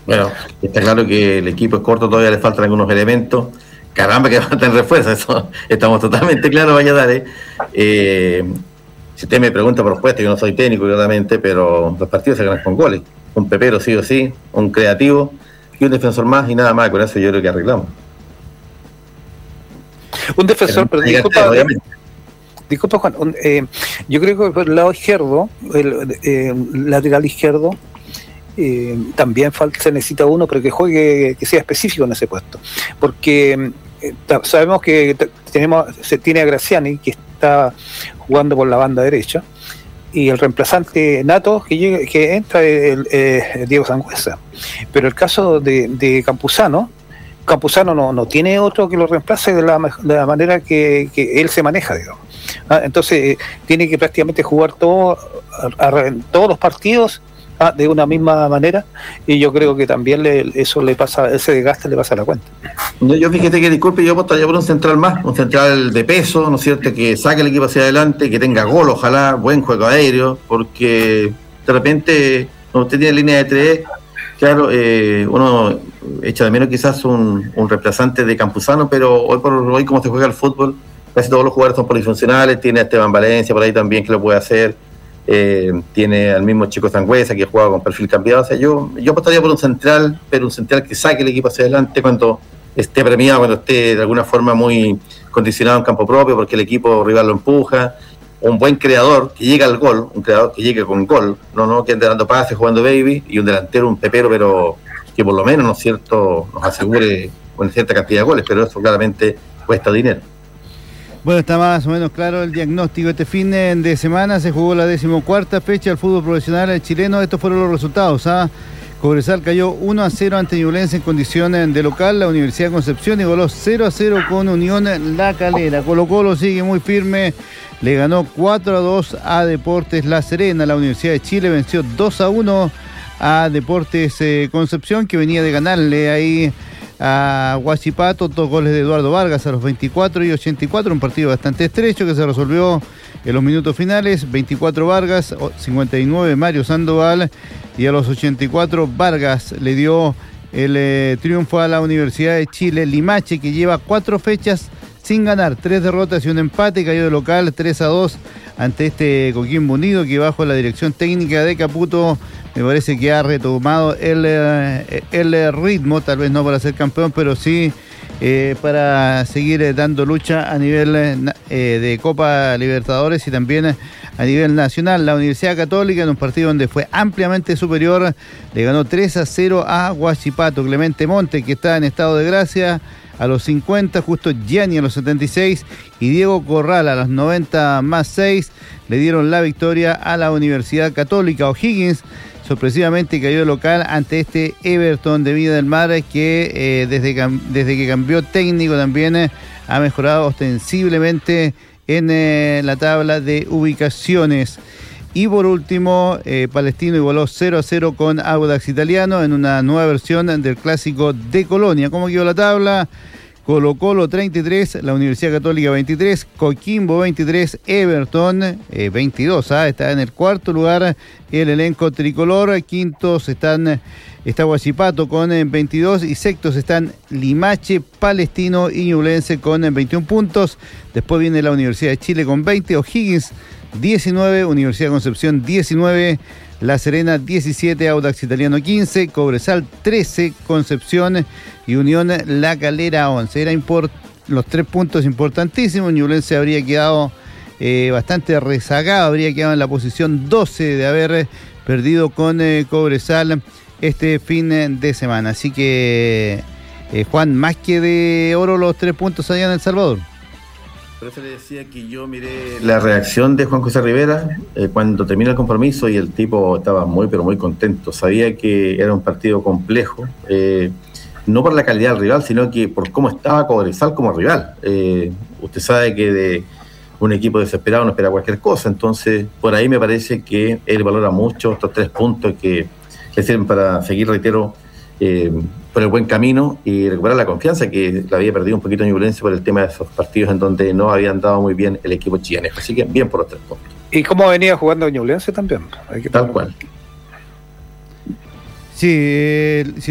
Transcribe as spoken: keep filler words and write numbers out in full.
Bueno, está claro que el equipo es corto, todavía le faltan algunos elementos. Caramba, que faltan refuerzos, eso estamos totalmente claros, Valladares. Eh, si usted me pregunta por respuesta, yo no soy técnico, claramente, pero los partidos se ganan con goles. Un pepero sí o sí, un creativo y un defensor más y nada más. Con eso yo creo que arreglamos. Un defensor, pero disculpa, disculpa Juan, un, eh, yo creo que por el lado izquierdo, el eh, lateral izquierdo, eh, también falta, se necesita uno, pero que juegue, que sea específico en ese puesto, porque eh, sabemos que t- tenemos, se tiene a Graziani, que está jugando por la banda derecha, y el reemplazante nato que llega, que entra es el, eh, Diego Sangüesa, pero el caso de, de Campuzano, Campuzano no, no tiene otro que lo reemplace de la, de la manera que, que él se maneja, digamos. Ah, entonces eh, tiene que prácticamente jugar todo, a, a, todos los partidos ah, de una misma manera, y yo creo que también le, eso le pasa, ese desgaste le pasa a la cuenta. No, yo fíjate que, disculpe, yo apostaría por un central más, un central de peso, ¿no es cierto?, que saque el equipo hacia adelante, que tenga gol, ojalá, buen juego aéreo, porque de repente, cuando usted tiene línea de tres, claro, eh, uno echa de menos quizás un, un reemplazante de Campuzano, pero hoy por hoy, como se juega el fútbol, casi todos los jugadores son polifuncionales. Tiene a Esteban Valencia por ahí también que lo puede hacer, eh, tiene al mismo Chico Sangüesa que juega con perfil cambiado. O sea, yo, yo apostaría por un central, pero un central que saque el equipo hacia adelante cuando esté premiado, cuando esté de alguna forma muy condicionado en campo propio, porque el equipo rival lo empuja. Un buen creador que llegue al gol, un creador que llegue con gol, no no que ande dando pases, jugando baby, y un delantero, un pepero, pero que por lo menos, ¿no es cierto?, nos asegure una cierta cantidad de goles, pero eso claramente cuesta dinero. Bueno, está más o menos claro el diagnóstico. Este fin de semana se jugó la decimocuarta fecha del fútbol profesional chileno. Estos fueron los resultados. ¿ah? Cobresal cayó uno a cero ante Ñublense en condiciones de local. La Universidad de Concepción igualó cero a cero con Unión La Calera. Colo Colo sigue muy firme. Le ganó cuatro a dos a Deportes La Serena. La Universidad de Chile venció dos a uno a Deportes eh, Concepción, que venía de ganarle ahí a Huachipato. Dos goles de Eduardo Vargas a los veinticuatro y ochenta y cuatro. Un partido bastante estrecho que se resolvió en los minutos finales. veinticuatro Vargas, cincuenta y nueve Mario Sandoval, y a los ochenta y cuatro Vargas le dio el eh, triunfo a la Universidad de Chile. Limache, que lleva cuatro fechas sin ganar, tres derrotas y un empate, cayó de local tres a dos ante este Coquimbo Unido, que bajo la dirección técnica de Caputo me parece que ha retomado el, el ritmo, tal vez no para ser campeón, pero sí eh, para seguir dando lucha a nivel eh, de Copa Libertadores y también a nivel nacional. La Universidad Católica, en un partido donde fue ampliamente superior, le ganó tres a cero a Huachipato. Clemente Monte, que está en estado de gracia, a los cincuenta, justo Gianni a los setenta y seis y Diego Corral a los noventa más seis le dieron la victoria a la Universidad Católica. O'Higgins sorpresivamente cayó de local ante este Everton de Viña del Mar, que eh, desde, desde que cambió técnico también eh, ha mejorado ostensiblemente en eh, la tabla de ubicaciones. Y por último, eh, Palestino igualó cero a cero con Audax Italiano en una nueva versión del clásico de Colonia. ¿Cómo quedó la tabla? Colo Colo treinta y tres, la Universidad Católica veintitrés, Coquimbo veintitrés, Everton eh, veintidós. ¿ah? Está en el cuarto lugar el elenco tricolor. Quintos están, está Huachipato con veintidós y sextos están Limache, Palestino y Ñublense con veintiún puntos. Después viene la Universidad de Chile con veinte, O'Higgins diecinueve, Universidad de Concepción diecinueve, La Serena diecisiete, Audax Italiano quince, Cobresal trece, Concepción y Unión La Calera once. Era import, los tres puntos importantísimos. Ñublense habría quedado eh, bastante rezagado, habría quedado en la posición doce de haber perdido con eh, Cobresal este fin de semana. Así que, eh, Juan, más que de oro los tres puntos allá en El Salvador. Por eso le decía que yo miré la reacción de Juan José Rivera eh, cuando termina el compromiso, y el tipo estaba muy pero muy contento. Sabía que era un partido complejo, eh, no por la calidad del rival, sino que por cómo estaba Cobresal como rival. Eh, usted sabe que de un equipo desesperado no espera cualquier cosa, entonces por ahí me parece que él valora mucho estos tres puntos que le sirven para seguir, reitero, eh, por el buen camino y recuperar la confianza que la había perdido un poquito en Ñublense por el tema de esos partidos en donde no había andado muy bien el equipo chilenejo. Así que bien por los tres puntos. ¿Y cómo venía jugando Ñublense también? Hay que Tal cual. Sí, eh,